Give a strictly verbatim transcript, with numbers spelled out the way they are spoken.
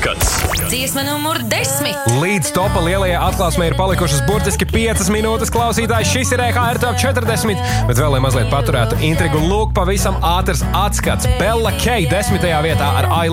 atskats. Dziesma numur desmit. Līdz topa lielajai atklāsmei ir palikušas burtiski piecas minūtes, klausītājs. Šis ir E H R Top četrdesmit, bet vēl, lai mazliet paturētu intrigu, lūk pavisam ātrs atskats. Bella Kay desmitajā vietā ar I